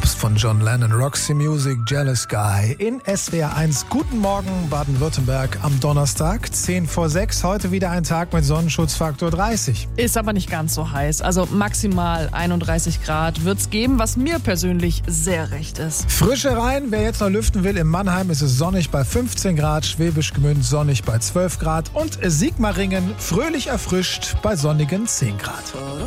selbst von John Lennon. Roxy Music, Jealous Guy in SWR 1. Guten Morgen Baden-Württemberg am Donnerstag, 10 vor 6. Heute wieder ein Tag mit Sonnenschutzfaktor 30. Ist aber nicht ganz so heiß. Also maximal 31 Grad wird's geben, was mir persönlich sehr recht ist. Frische rein, wer jetzt noch lüften will, in Mannheim ist es sonnig bei 15 Grad, Schwäbisch Gmünd sonnig bei 12 Grad und Sigmaringen fröhlich erfrischt bei sonnigen 10 Grad.